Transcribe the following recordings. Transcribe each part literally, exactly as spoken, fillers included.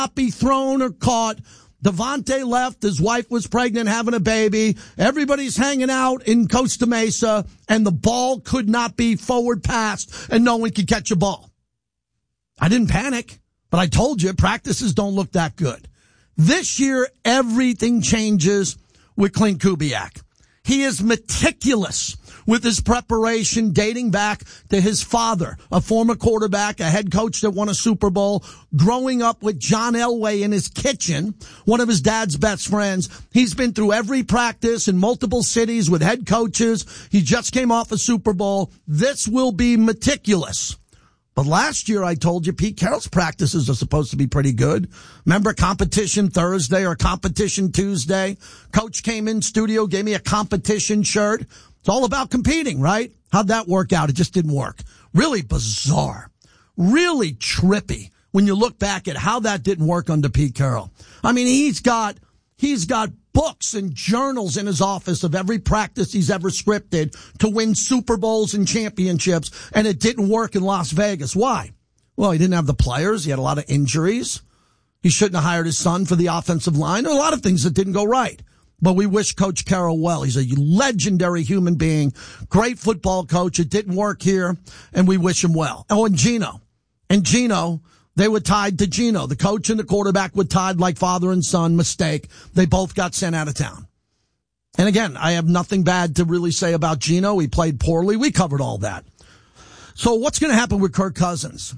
not be thrown or caught. Devontae left. His wife was pregnant, having a baby. Everybody's hanging out in Costa Mesa, and the ball could not be forward passed, and no one could catch a ball. I didn't panic, but I told you practices don't look that good. This year, everything changes with Clint Kubiak. He is meticulous with his preparation dating back to his father, a former quarterback, a head coach that won a Super Bowl, growing up with John Elway in his kitchen, one of his dad's best friends. He's been through every practice in multiple cities with head coaches. He just came off a Super Bowl. This will be meticulous. But last year, I told you, Pete Carroll's practices are supposed to be pretty good. Remember competition Thursday or competition Tuesday? Coach came in studio, gave me a competition shirt. It's all about competing, right? How'd that work out? It just didn't work. Really bizarre. Really trippy when you look back at how that didn't work under Pete Carroll. I mean, he's got, he's got books and journals in his office of every practice he's ever scripted to win Super Bowls and championships, and it didn't work in Las Vegas. Why? Well, he didn't have the players. He had a lot of injuries. He shouldn't have hired his son for the offensive line. There are a lot of things that didn't go right. But we wish Coach Carroll well. He's a legendary human being, great football coach. It didn't work here, and we wish him well. Oh, and Geno. And Geno, they were tied to Geno. The coach and the quarterback were tied like father and son. Mistake. They both got sent out of town. And again, I have nothing bad to really say about Geno. He played poorly. We covered all that. So what's going to happen with Kirk Cousins?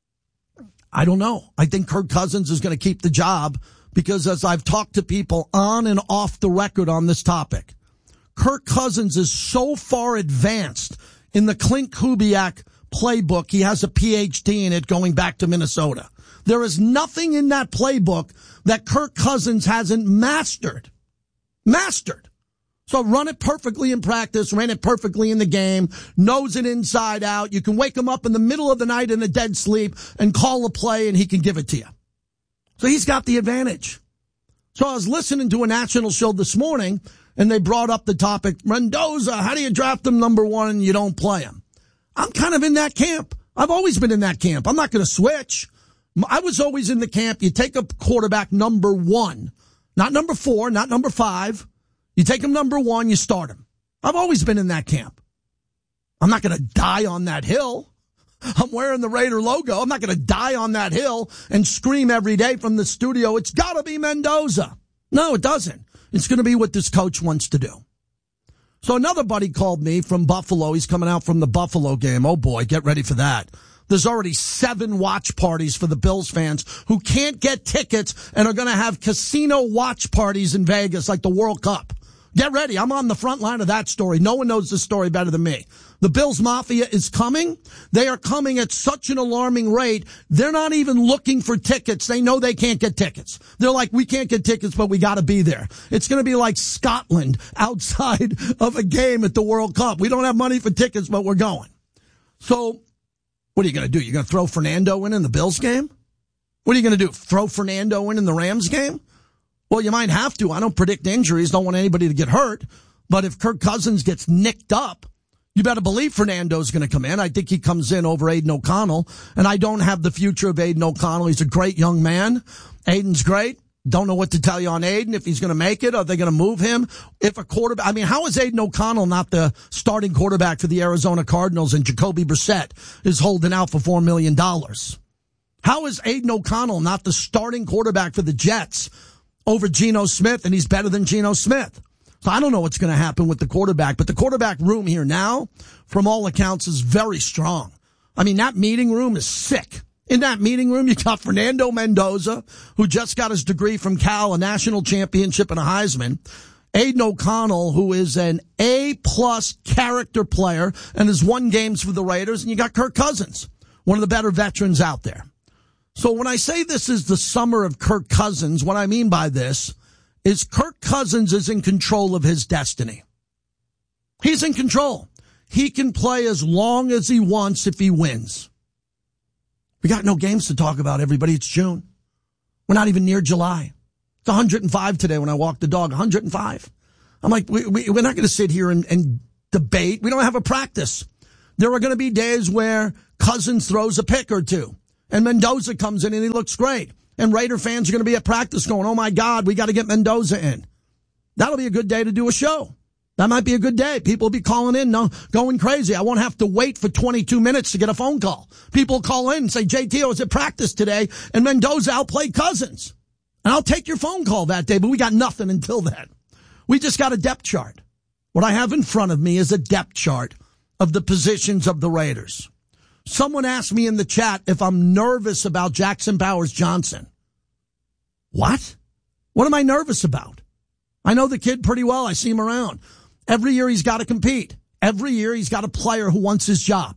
I don't know. I think Kirk Cousins is going to keep the job because as I've talked to people on and off the record on this topic, Kirk Cousins is so far advanced in the Clint Kubiak playbook. He has a P H D in it going back to Minnesota. There is nothing in that playbook that Kirk Cousins hasn't mastered. Mastered. So run it perfectly in practice, ran it perfectly in the game, knows it inside out. You can wake him up in the middle of the night in a dead sleep and call a play and he can give it to you. So he's got the advantage. So I was listening to a national show this morning and they brought up the topic, Mendoza, how do you draft him number one and you don't play him? I'm kind of in that camp. I've always been in that camp. I'm not going to switch. I was always in the camp. You take a quarterback number one, not number four, not number five. You take him number one, you start him. I've always been in that camp. I'm not going to die on that hill. I'm wearing the Raider logo. I'm not going to die on that hill and scream every day from the studio, it's got to be Mendoza. No, it doesn't. It's going to be what this coach wants to do. So another buddy called me from Buffalo. He's coming out from the Buffalo game. Oh, boy, get ready for that. There's already seven watch parties for the Bills fans who can't get tickets and are going to have casino watch parties in Vegas like the World Cup. Get ready. I'm on the front line of that story. No one knows this story better than me. The Bills Mafia is coming. They are coming at such an alarming rate. They're not even looking for tickets. They know they can't get tickets. They're like, we can't get tickets, but we got to be there. It's going to be like Scotland outside of a game at the World Cup. We don't have money for tickets, but we're going. So what are you going to do? You're going to throw Fernando in in the Bills game? What are you going to do? Throw Fernando in in the Rams game? Well, you might have to. I don't predict injuries. Don't want anybody to get hurt. But if Kirk Cousins gets nicked up, you better believe Fernando's going to come in. I think he comes in over Aiden O'Connell. And I don't have the future of Aiden O'Connell. He's a great young man. Aiden's great. Don't know what to tell you on Aiden. If he's going to make it, are they going to move him? If a quarterback, I mean, how is Aiden O'Connell not the starting quarterback for the Arizona Cardinals and Jacoby Brissett is holding out for four million dollars? How is Aiden O'Connell not the starting quarterback for the Jets over Geno Smith, and he's better than Geno Smith? So I don't know what's going to happen with the quarterback, but the quarterback room here now, from all accounts, is very strong. I mean, that meeting room is sick. In that meeting room, you got Fernando Mendoza, who just got his degree from Cal, a national championship and a Heisman. Aiden O'Connell, who is an A-plus character player and has won games for the Raiders. And you got Kirk Cousins, one of the better veterans out there. So when I say this is the summer of Kirk Cousins, what I mean by this is Kirk Cousins is in control of his destiny. He's in control. He can play as long as he wants if he wins. We got no games to talk about, everybody. It's June. We're not even near July. It's one hundred five today when I walked the dog, one hundred five. I'm like, we, we, we're not going to sit here and, and debate. We don't have a practice. There are going to be days where Cousins throws a pick or two, and Mendoza comes in and he looks great. And Raider fans are going to be at practice going, oh, my God, we got to get Mendoza in. That'll be a good day to do a show. That might be a good day. People will be calling in, no, going crazy. I won't have to wait for twenty-two minutes to get a phone call. People call in and say, J T, I was at practice today, and Mendoza outplayed Cousins. And I'll take your phone call that day, but we got nothing until then. We just got a depth chart. What I have in front of me is a depth chart of the positions of the Raiders. Someone asked me in the chat if I'm nervous about Jackson Powers Johnson. What? What am I nervous about? I know the kid pretty well. I see him around. Every year he's got to compete. Every year he's got a player who wants his job.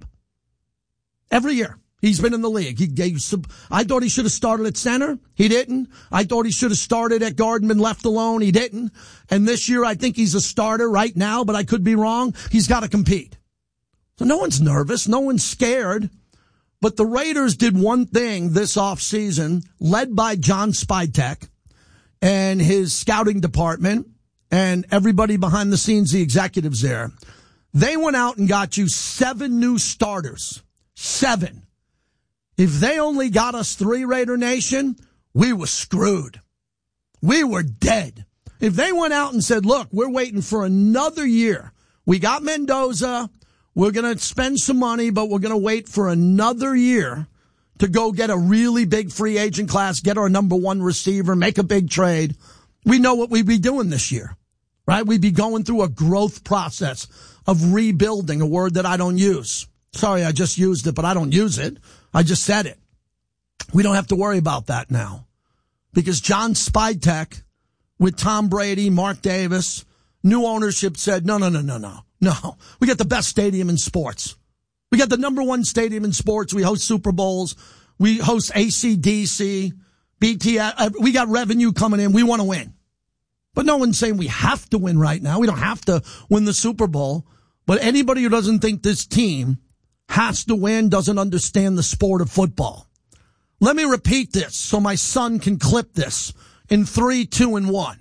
Every year he's been in the league. He gave, I thought he should have started at center. He didn't. I thought he should have started at guard and been left alone. He didn't. And this year I think he's a starter right now, but I could be wrong. He's got to compete. So no one's nervous. No one's scared. But the Raiders did one thing this offseason, led by John Spytek and his scouting department and everybody behind the scenes, the executives there. They went out and got you seven new starters. Seven. If they only got us three, Raider Nation, we were screwed. We were dead. If they went out and said, look, we're waiting for another year. We got Mendoza. We're going to spend some money, but we're going to wait for another year to go get a really big free agent class, get our number one receiver, make a big trade. We know what we'd be doing this year, right? We'd be going through a growth process of rebuilding, a word that I don't use. Sorry, I just used it, but I don't use it. I just said it. We don't have to worry about that now because John Spytek with Tom Brady, Mark Davis, new ownership said, no, no, no, no, no, no. We got the best stadium in sports. We got the number one stadium in sports. We host Super Bowls. We host A C D C, B T S. We got revenue coming in. We want to win. But no one's saying we have to win right now. We don't have to win the Super Bowl. But anybody who doesn't think this team has to win doesn't understand the sport of football. Let me repeat this so my son can clip this in three, two, and one.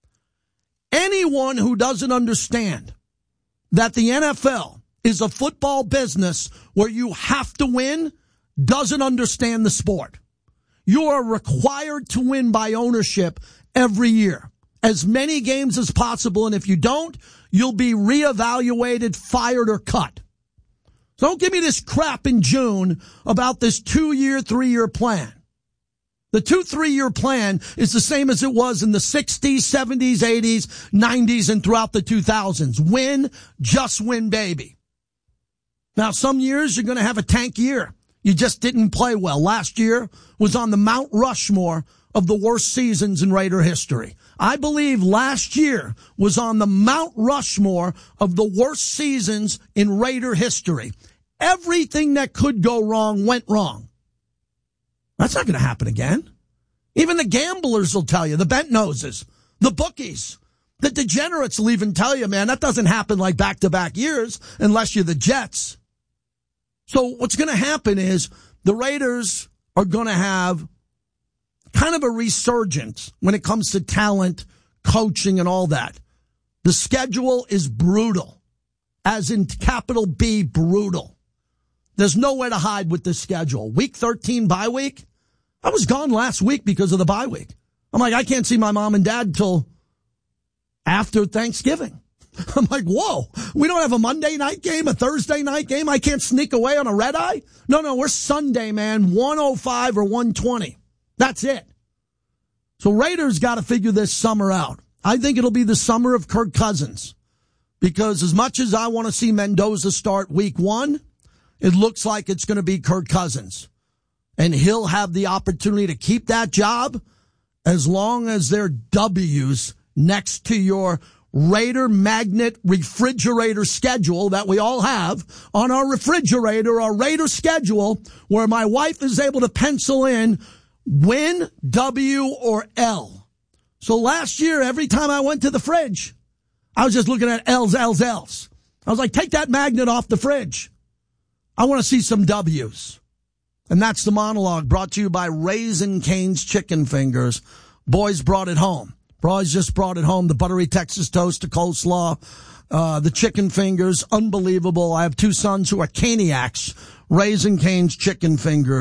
Anyone who doesn't understand that the N F L is a football business where you have to win doesn't understand the sport. You are required to win by ownership every year. As many games as possible, and if you don't, you'll be reevaluated, fired, or cut. So don't give me this crap in June about this two-year, three-year plan. The two, three-year plan is the same as it was in the sixties, seventies, eighties, nineties, and throughout the two thousands. Win, just win, baby. Now, some years you're going to have a tank year. You just didn't play well. Last year was on the Mount Rushmore of the worst seasons in Raider history. I believe last year was on the Mount Rushmore of the worst seasons in Raider history. Everything that could go wrong went wrong. That's not going to happen again. Even the gamblers will tell you, the bent noses, the bookies, the degenerates will even tell you, man, that doesn't happen like back-to-back years unless you're the Jets. So what's going to happen is the Raiders are going to have kind of a resurgence when it comes to talent, coaching, and all that. The schedule is brutal, as in capital B, brutal. There's nowhere to hide with this schedule. Week thirteen bye week. I was gone last week because of the bye week. I'm like, I can't see my mom and dad until after Thanksgiving. I'm like, whoa, we don't have a Monday night game, a Thursday night game. I can't sneak away on a red eye. No, no, we're Sunday, man, one oh five or one twenty. That's it. So Raiders got to figure this summer out. I think it'll be the summer of Kirk Cousins because as much as I want to see Mendoza start week one, it looks like it's going to be Kirk Cousins. And he'll have the opportunity to keep that job as long as there are W's next to your Raider magnet refrigerator schedule that we all have on our refrigerator, our Raider schedule, where my wife is able to pencil in win, W, or L. So last year, every time I went to the fridge, I was just looking at L's, L's, L's. I was like, take that magnet off the fridge. I want to see some W's. And that's the monologue brought to you by Raising Cane's Chicken Fingers. Boys brought it home. Boys just brought it home. The buttery Texas toast, the coleslaw, uh, the chicken fingers. Unbelievable. I have two sons who are caniacs. Raising Cane's Chicken Fingers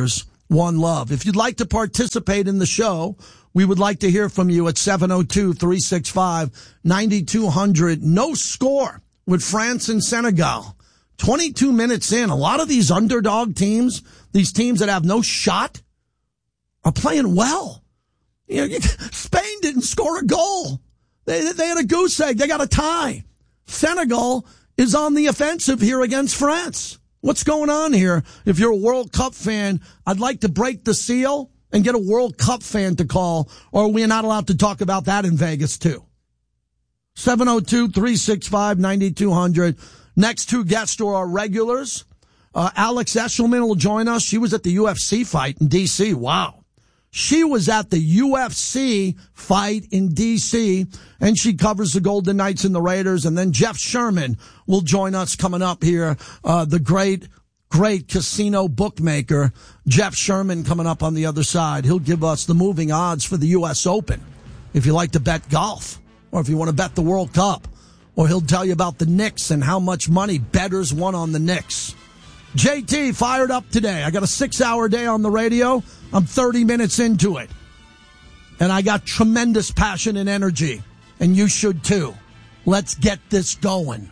One Love. If you'd like to participate in the show, we would like to hear from you at seven oh two, three six five, nine two hundred. No score with France and Senegal. twenty-two minutes in. A lot of these underdog teams, these teams that have no shot, are playing well. You know, Spain didn't score a goal. They, they had a goose egg. They got a tie. Senegal is on the offensive here against France. What's going on here? If you're a World Cup fan, I'd like to break the seal and get a World Cup fan to call, or we're not allowed to talk about that in Vegas too. seven oh two, three six five, nine two hundred. Next two guests are our regulars. Uh, Alex Eshelman will join us. She was at the U F C fight in D C. Wow. She was at the U F C fight in D C, and she covers the Golden Knights and the Raiders. And then Jeff Sherman will join us coming up here. Uh, the great, great casino bookmaker, Jeff Sherman, coming up on the other side. He'll give us the moving odds for the U S Open if you like to bet golf, or if you want to bet the World Cup, or he'll tell you about the Knicks and how much money bettors won on the Knicks. J T fired up today. I got a six-hour day on the radio. I'm thirty minutes into it. And I got tremendous passion and energy. And you should too. Let's get this going.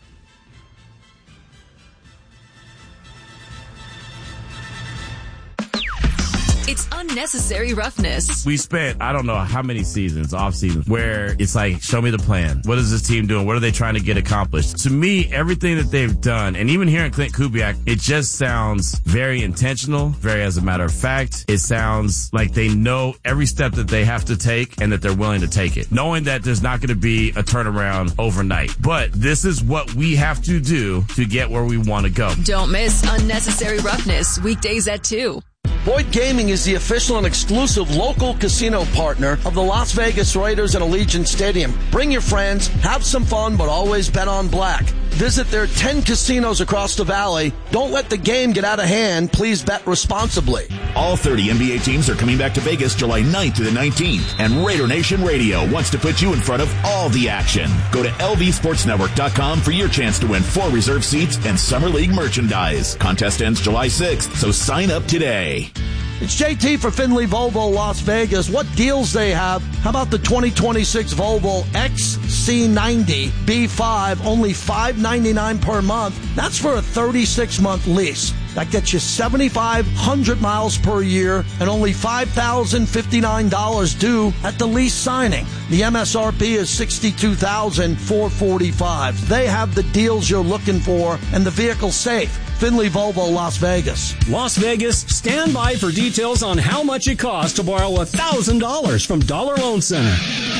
It's unnecessary roughness. We spent, I don't know how many seasons, off seasons, where it's like, show me the plan. What is this team doing? What are they trying to get accomplished? To me, everything that they've done, and even hearing Clint Kubiak, it just sounds very intentional, very as a matter of fact. It sounds like they know every step that they have to take and that they're willing to take it, knowing that there's not going to be a turnaround overnight. But this is what we have to do to get where we want to go. Don't miss Unnecessary Roughness, weekdays at two. Boyd Gaming is the official and exclusive local casino partner of the Las Vegas Raiders and Allegiant Stadium. Bring your friends, have some fun, but always bet on black. Visit their ten casinos across the valley. Don't let the game get out of hand. Please bet responsibly. All thirty N B A teams are coming back to Vegas July ninth through the nineteenth, and Raider Nation Radio wants to put you in front of all the action. Go to L V Sports Network dot com for your chance to win four reserved seats and Summer League merchandise. Contest ends July sixth, so sign up today. It's J T for Findlay Volvo Las Vegas. What deals they have? How about the twenty twenty-six Volvo X C ninety B five, only five ninety-nine per month. That's for a thirty-six month lease. That gets you seventy-five hundred miles per year and only five thousand fifty-nine dollars due at the lease signing. The M S R P is sixty-two thousand four hundred forty-five dollars. They have the deals you're looking for and the vehicle's safe. Findlay Volvo, Las Vegas. Las Vegas, stand by for details on how much it costs to borrow one thousand dollars from Dollar Loan Center.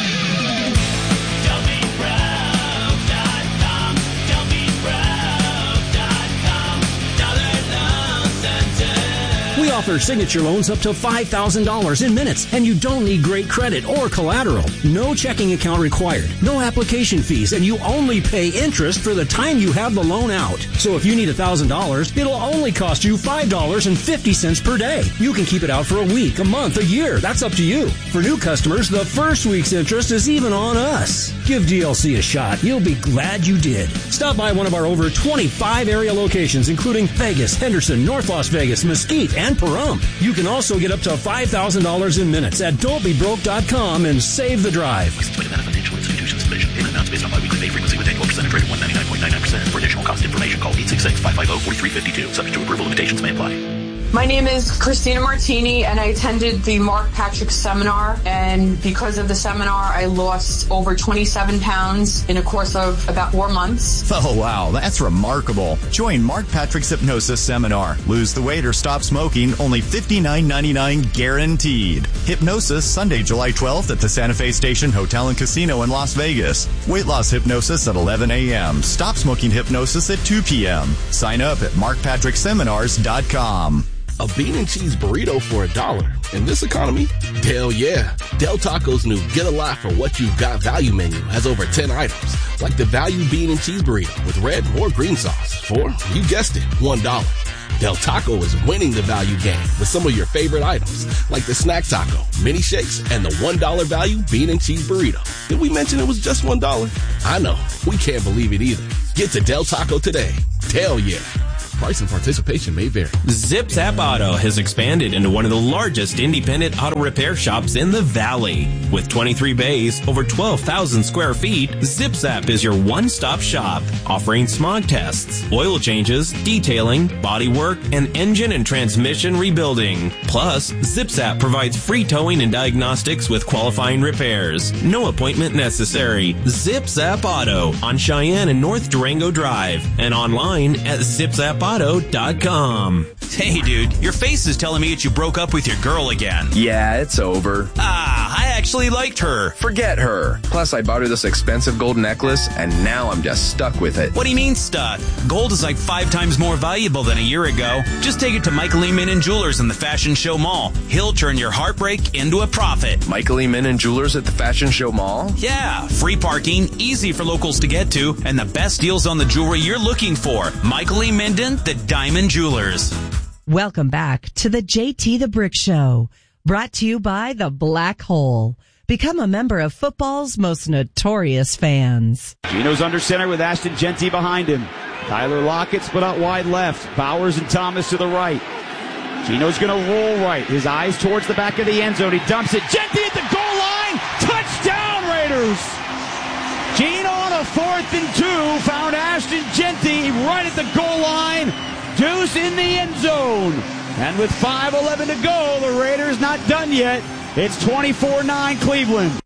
We offer signature loans up to five thousand dollars in minutes, and you don't need great credit or collateral. No checking account required, no application fees, and you only pay interest for the time you have the loan out. So if you need one thousand dollars, it'll only cost you five dollars and fifty cents per day. You can keep it out for a week, a month, a year. That's up to you. For new customers, the first week's interest is even on us. Give D L C a shot. You'll be glad you did. Stop by one of our over twenty-five area locations, including Vegas, Henderson, North Las Vegas, Mesquite, and Pahrump. You can also get up to five thousand dollars in minutes at don't be broke dot com and save the drive. Financial institutions division. Payment amounts based on biweekly pay frequency with annual percentage rate of one ninety-nine point nine nine percent. For additional cost information, call eight six six, five five zero, four three five two. Subject to approval, limitations may apply. My name is Christina Martini, and I attended the Mark Patrick seminar, and because of the seminar, I lost over twenty-seven pounds in a course of about four months. Oh, wow, that's remarkable. Join Mark Patrick's Hypnosis Seminar. Lose the weight or stop smoking, only fifty-nine ninety-nine guaranteed. Hypnosis, Sunday, July twelfth at the Santa Fe Station Hotel and Casino in Las Vegas. Weight loss hypnosis at eleven a.m. Stop smoking hypnosis at two p.m. Sign up at mark patrick seminars dot com. A bean and cheese burrito for a dollar. In this economy? Hell yeah. Del Taco's new Get a Lot for What You've Got value menu has over ten items, like the value bean and cheese burrito with red or green sauce for, you guessed it, one dollar. Del Taco is winning the value game with some of your favorite items, like the snack taco, mini shakes, and the one dollar value bean and cheese burrito. Did we mention it was just one dollar? I know. We can't believe it either. Get to Del Taco today. Hell yeah. Price and participation may vary. Zip Zap Auto has expanded into one of the largest independent auto repair shops in the Valley. With twenty-three bays, over twelve thousand square feet, Zip Zap is your one-stop shop, offering smog tests, oil changes, detailing, body work, and engine and transmission rebuilding. Plus, Zip Zap provides free towing and diagnostics with qualifying repairs. No appointment necessary. Zip Zap Auto on Cheyenne and North Durango Drive and online at zip zap auto dot com. Hey, dude, your face is telling me that you broke up with your girl again. Yeah, it's over. Ah, I actually liked her. Forget her. Plus, I bought her this expensive gold necklace, and now I'm just stuck with it. What do you mean stuck? Gold is like five times more valuable than a year ago. Just take it to Michael E. Minnan Jewelers in the Fashion Show Mall. He'll turn your heartbreak into a profit. Michael E. Minnan Jewelers at the Fashion Show Mall? Yeah, free parking, easy for locals to get to, and the best deals on the jewelry you're looking for. Michael E. Minden, the Diamond Jewelers. Welcome back to the J T the Brick Show, brought to you by The Black Hole. Become a member of football's most notorious fans. Gino's under center with Ashton Genty behind him. Tyler Lockett split out wide left. Bowers and Thomas to the right. Gino's going to roll right. His eyes towards the back of the end zone. He dumps it. Genty at the goal line. Touchdown, Raiders. Gino on a fourth and two. Found Ashton Genty right at the goal line. Deuce in the end zone. And with five eleven to go, the Raiders not done yet. It's twenty-four nine Cleveland.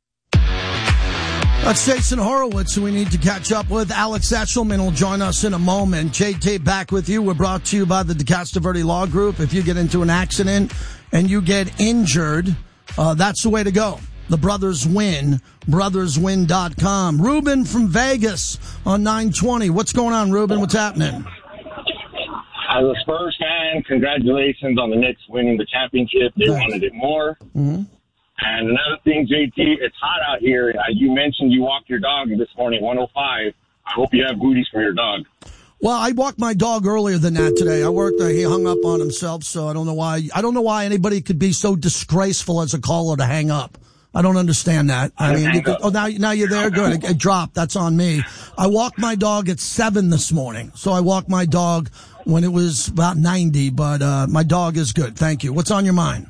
That's Jason Horowitz, who we need to catch up with. Alex Eshelman will join us in a moment. J T, back with you. We're brought to you by the DeCastro Verde Law Group. If you get into an accident and you get injured, uh, that's the way to go. The Brothers Win, brothers win dot com. Ruben from Vegas on nine twenty. What's going on, Ruben? What's happening? As a Spurs fan, congratulations on the Knicks winning the championship. They Thanks. wanted it more. Mm-hmm. And another thing, J T, it's hot out here. As you mentioned, you walked your dog this morning at one oh five. I hope you have booties for your dog. Well, I walked my dog earlier than that today. I worked there. He hung up on himself, so I don't know why. I don't know why anybody could be so disgraceful as a caller to hang up. I don't understand that. I mean, because, oh, now, now you're there. Good. It, it dropped. That's on me. I walked my dog at seven this morning. So I walked my dog when it was about ninety, but, uh, my dog is good. Thank you. What's on your mind?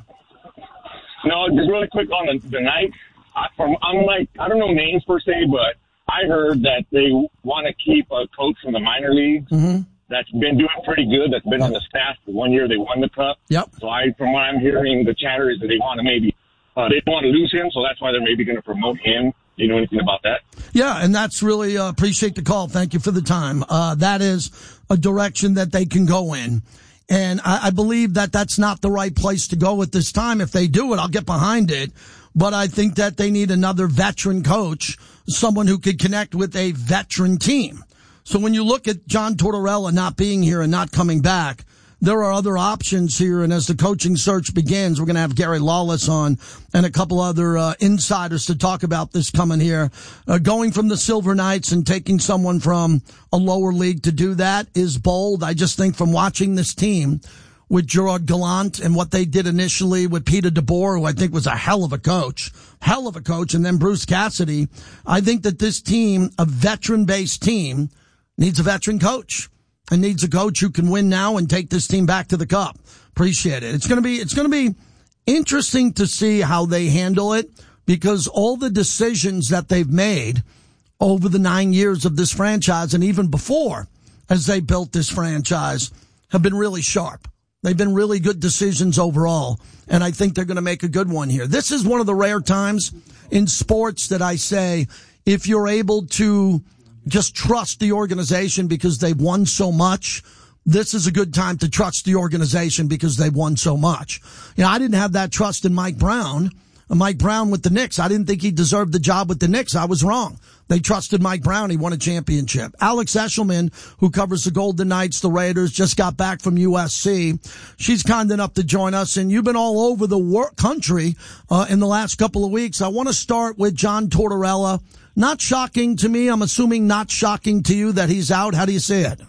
No, just really quick on the, the night. I, from, I'm like, I don't know names per se, but I heard that they want to keep a coach from the minor leagues mm-hmm. that's been doing pretty good, that's been yep. on the staff for one year. They won the cup. Yep. So I, from what I'm hearing, the chatter is that they want to maybe Uh, they don't want to lose him, so that's why they're maybe going to promote him. Do you know anything about that? Yeah, and that's really, uh, appreciate the call. Thank you for the time. Uh, that is a direction that they can go in. And I, I believe that that's not the right place to go at this time. If they do it, I'll get behind it. But I think that they need another veteran coach, someone who could connect with a veteran team. So when you look at John Tortorella not being here and not coming back, there are other options here, and as the coaching search begins, we're going to have Gary Lawless on and a couple other uh, insiders to talk about this coming here. Uh, going from the Silver Knights and taking someone from a lower league to do that is bold. I just think from watching this team with Gerard Gallant and what they did initially with Peter DeBoer, who I think was a hell of a coach, hell of a coach, and then Bruce Cassidy, I think that this team, a veteran-based team, needs a veteran coach. And needs a coach who can win now and take this team back to the cup. Appreciate it. It's going to be, it's going to be interesting to see how they handle it, because all the decisions that they've made over the nine years of this franchise and even before as they built this franchise have been really sharp. They've been really good decisions overall. And I think they're going to make a good one here. This is one of the rare times in sports that I say, if you're able to just trust the organization because they've won so much, this is a good time to trust the organization because they've won so much. You know, I didn't have that trust in Mike Brown. Mike Brown with the Knicks. I didn't think he deserved the job with the Knicks. I was wrong. They trusted Mike Brown. He won a championship. Alex Eshelman, who covers the Golden Knights, the Raiders, just got back from U S C. She's kind enough to join us, and you've been all over the wor- country uh, in the last couple of weeks. I want to start with John Tortorella. Not shocking to me. I'm assuming not shocking to you that he's out. How do you see it?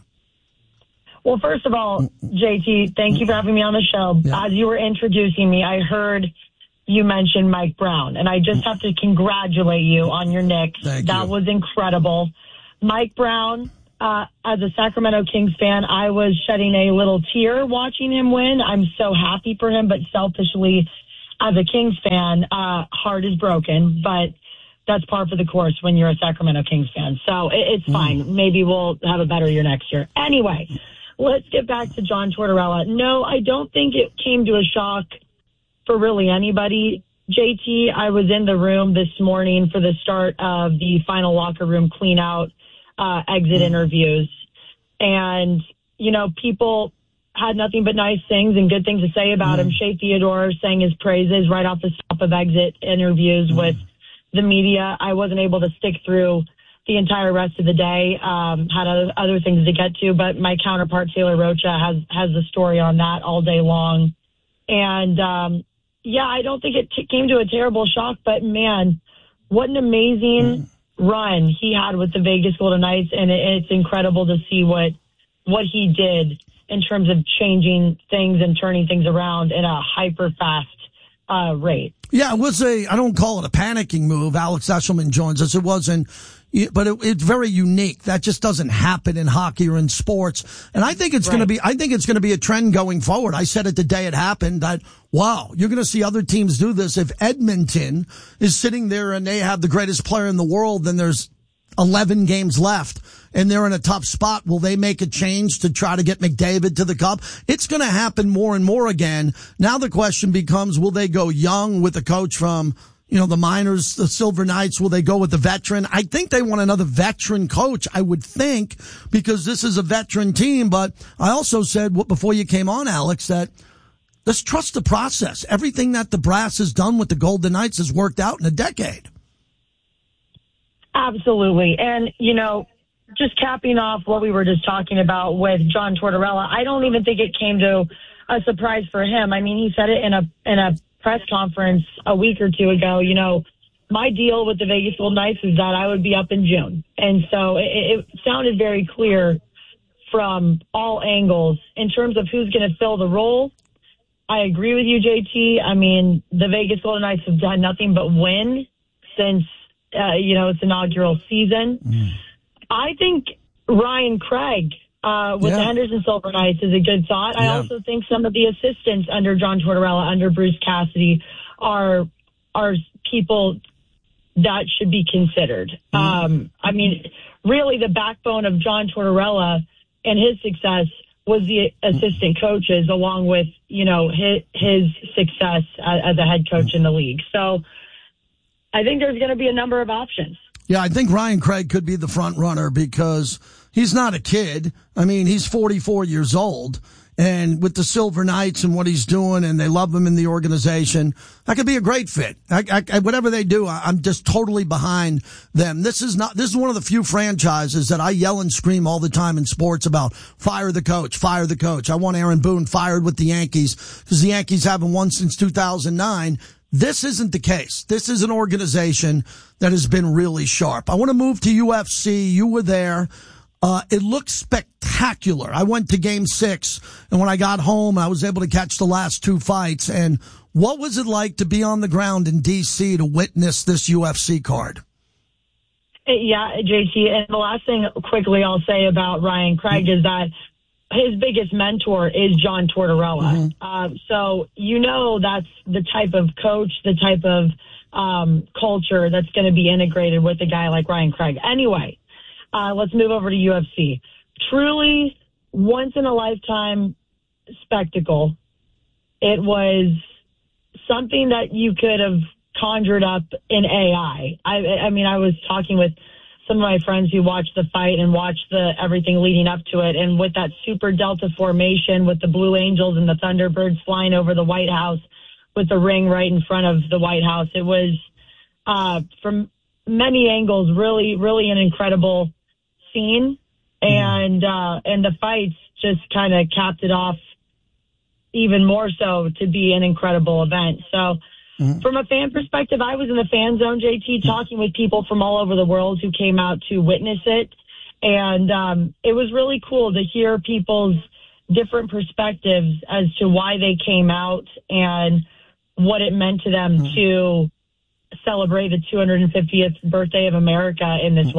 Well, first of all, J T, thank you for having me on the show. Yeah. As you were introducing me, I heard you mentioned Mike Brown, and I just have to congratulate you on your Knicks. Thank that you. was incredible. Mike Brown, uh, as a Sacramento Kings fan, I was shedding a little tear watching him win. I'm so happy for him, but selfishly, as a Kings fan, uh, heart is broken, but that's par for the course when you're a Sacramento Kings fan. So it, it's mm. fine. Maybe we'll have a better year next year. Anyway, let's get back to John Tortorella. No, I don't think it came to a shock for really anybody. J T, I was in the room this morning for the start of the final locker room clean out uh, exit mm. interviews. And, you know, people had nothing but nice things and good things to say about mm. him. Shea Theodore sang his praises right off the top of exit interviews mm. with the media. I wasn't able to stick through the entire rest of the day. Um, had other, other things to get to, but my counterpart, Taylor Rocha, has, has the story on that all day long. And, um, yeah, I don't think it t- came to a terrible shock, but man, what an amazing mm. run he had with the Vegas Golden Knights. And it, it's incredible to see what, what he did in terms of changing things and turning things around in a hyper fast uh, rate. Yeah, it was a, I don't call it a panicking move. Alex Eshelman joins us. It wasn't, but it, it's very unique. That just doesn't happen in hockey or in sports. And I think it's right. going to be, I think it's going to be a trend going forward. I said it the day it happened that, wow, you're going to see other teams do this. If Edmonton is sitting there and they have the greatest player in the world, then there's eleven games left and they're in a tough spot. Will they make a change to try to get McDavid to the cup? It's going to happen more and more again. Now the question becomes, will they go young with a coach from, you know, the minors, the Silver Knights? Will they go with the veteran? I think they want another veteran coach, I would think, because this is a veteran team. But I also said before you came on, Alex, that let's trust the process. Everything that the brass has done with the Golden Knights has worked out in a decade. Absolutely. And, you know, just capping off what we were just talking about with John Tortorella, I don't even think it came to a surprise for him. I mean, he said it in a in a press conference a week or two ago. You know, my deal with the Vegas Golden Knights is that I would be up in June. And so it, it sounded very clear from all angles in terms of who's going to fill the role. I agree with you, J T. I mean, the Vegas Golden Knights have done nothing but win since Uh, you know, its inaugural season. Mm. I think Ryan Craig uh, with yeah. the Henderson Silver Knights is a good thought. Yeah. I also think some of the assistants under John Tortorella, under Bruce Cassidy, are are people that should be considered. Mm. Um, I mean, really the backbone of John Tortorella and his success was the assistant coaches, along with, you know, his, his success as, as a head coach in the league. So I think there's going to be a number of options. Yeah, I think Ryan Craig could be the front runner because he's not a kid. I mean, he's forty-four years old. And with the Silver Knights and what he's doing, and they love him in the organization, that could be a great fit. I, I, whatever they do, I, I'm just totally behind them. This is not, this is one of the few franchises that I yell and scream all the time in sports about fire the coach, fire the coach. I want Aaron Boone fired with the Yankees because the Yankees haven't won since two thousand nine. This isn't the case. This is an organization that has been really sharp. I want to move to U F C. You were there. Uh, it looked spectacular. I went to game six, and when I got home, I was able to catch the last two fights. And what was it like to be on the ground in D C to witness this U F C card? Yeah, J T, and the last thing quickly I'll say about Ryan Craig mm-hmm. is that his biggest mentor is John Tortorella. Mm-hmm. Uh, so, you know, that's the type of coach, the type of um, culture that's going to be integrated with a guy like Ryan Craig. Anyway, uh, let's move over to U F C. Truly once in a lifetime spectacle. It was something that you could have conjured up in A I. I, I mean, I was talking with some of my friends who watched the fight and watched the everything leading up to it. And with that super delta formation with the Blue Angels and the Thunderbirds flying over the White House with the ring right in front of the White House, it was, uh, from many angles, really, really an incredible scene. And, uh, and the fights just kind of capped it off even more so to be an incredible event. So, Mm-hmm. From a fan perspective, I was in the fan zone, J T, talking with people from all over the world who came out to witness it. And um, it was really cool to hear people's different perspectives as to why they came out and what it meant to them mm-hmm. to celebrate the two hundred fiftieth birthday of America in this way.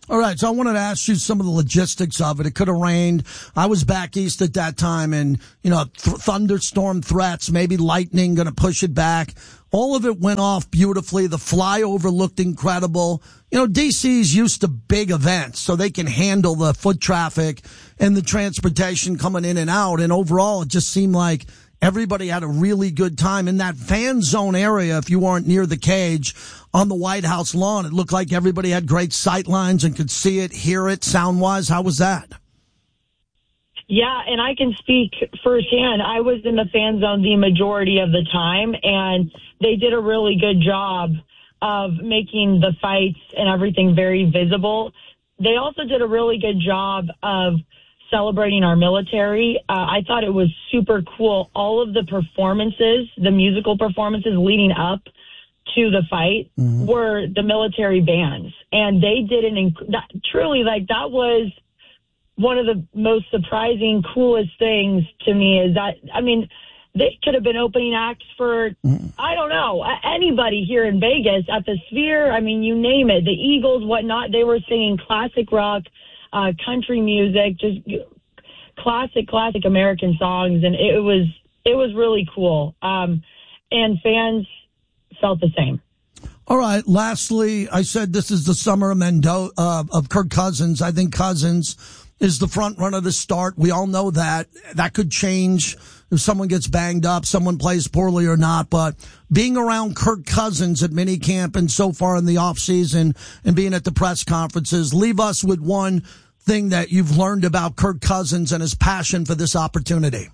All right, so I wanted to ask you some of the logistics of it. It could have rained. I was back east at that time, and, you know, th- thunderstorm threats, maybe lightning going to push it back. All of it went off beautifully. The flyover looked incredible. You know, D C's used to big events, so they can handle the foot traffic and the transportation coming in and out. And overall, it just seemed like everybody had a really good time in that fan zone area. If you weren't near the cage on the White House lawn, it looked like everybody had great sight lines and could see it, hear it, sound wise. How was that? Yeah, and I can speak firsthand. I was in the fan zone the majority of the time, and they did a really good job of making the fights and everything very visible. They also did a really good job of celebrating our military. Uh, I thought it was super cool. All of the performances, the musical performances leading up to the fight mm-hmm. were the military bands. And they did an inc- that, truly, like, that was one of the most surprising, coolest things to me is that, I mean, they could have been opening acts for, mm-hmm. I don't know, anybody here in Vegas at the Sphere. I mean, you name it, the Eagles, whatnot. They were singing classic rock, uh, country music, just classic, classic American songs. And it was, it was really cool. Um, and fans felt the same. All right. Lastly, I said this is the summer of Mendo- uh, of Kirk Cousins. I think Cousins is the front runner to start. We all know that. That could change if someone gets banged up, someone plays poorly or not. But being around Kirk Cousins at minicamp and so far in the offseason and being at the press conferences, leave us with one thing that you've learned about Kirk Cousins and his passion for this opportunity.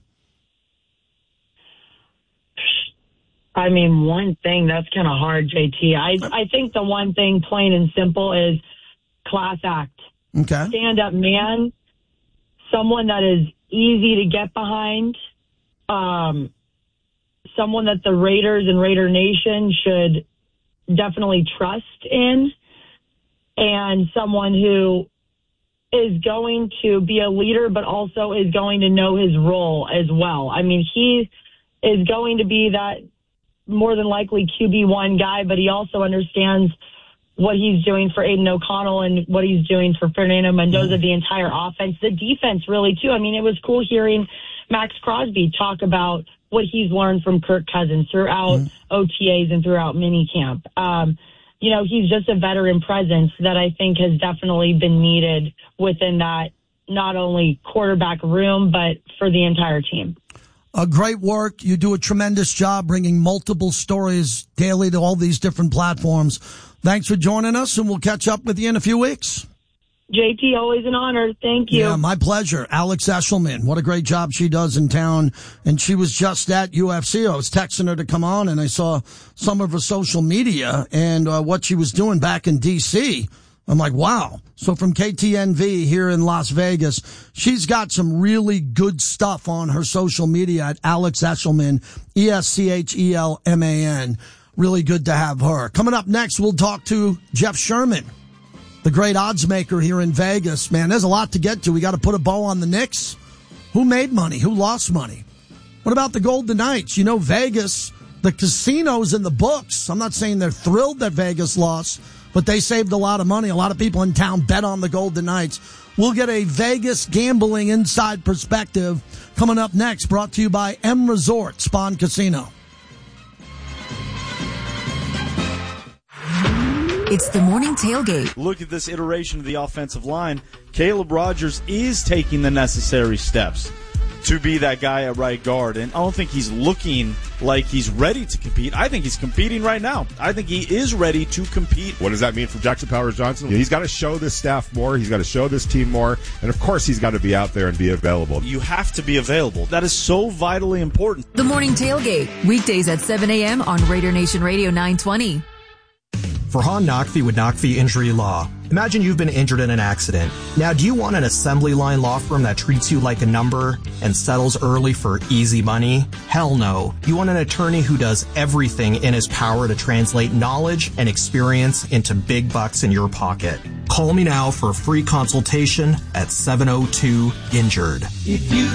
I mean, one thing, that's kind of hard, J T. I, I think the one thing, plain and simple, is class act. Okay. Stand-up man, someone that is easy to get behind, um, someone that the Raiders and Raider Nation should definitely trust in, and someone who is going to be a leader but also is going to know his role as well. I mean, he is going to be that more than likely Q B one guy, but he also understands what he's doing for Aiden O'Connell and what he's doing for Fernando Mendoza, the entire offense, the defense really too. I mean, it was cool hearing Max Crosby talk about what he's learned from Kirk Cousins throughout mm. O T As and throughout minicamp. Um, you know, he's just a veteran presence that I think has definitely been needed within that not only quarterback room, but for the entire team. Uh, great work. You do a tremendous job bringing multiple stories daily to all these different platforms. Thanks for joining us, and we'll catch up with you in a few weeks. J T, always an honor. Thank you. Yeah, my pleasure. Alex Eshelman, what a great job she does in town. And she was just at U F C. I was texting her to come on, and I saw some of her social media and uh, what she was doing back in D C. I'm like, wow. So from K T N V here in Las Vegas, she's got some really good stuff on her social media at Alex Eshelman, E S C H E L M A N. Really good to have her. Coming up next, we'll talk to Jeff Sherman, the great odds maker here in Vegas. Man, there's a lot to get to. We got to put a bow on the Knicks. Who made money? Who lost money? What about the Golden Knights? You know, Vegas, the casinos and the books. I'm not saying they're thrilled that Vegas lost, but they saved a lot of money. A lot of people in town bet on the Golden Knights. We'll get a Vegas gambling inside perspective coming up next, brought to you by M Resort Spawn Casino. It's the morning tailgate. Look at this iteration of the offensive line. Caleb Rogers is taking the necessary steps to be that guy at right guard. And I don't think he's looking like he's ready to compete. I think he's competing right now. I think he is ready to compete. What does that mean for Jackson Powers Johnson? He's got to show this staff more. He's got to show this team more. And, of course, he's got to be out there and be available. You have to be available. That is so vitally important. The morning tailgate, weekdays at seven a.m. on Raider Nation Radio nine twenty. Farhan Naqvi with Naqvi Injury Law. Imagine you've been injured in an accident. Now, do you want an assembly line law firm that treats you like a number and settles early for easy money? Hell no. You want an attorney who does everything in his power to translate knowledge and experience into big bucks in your pocket. Call me now for a free consultation at seven oh two injured. If you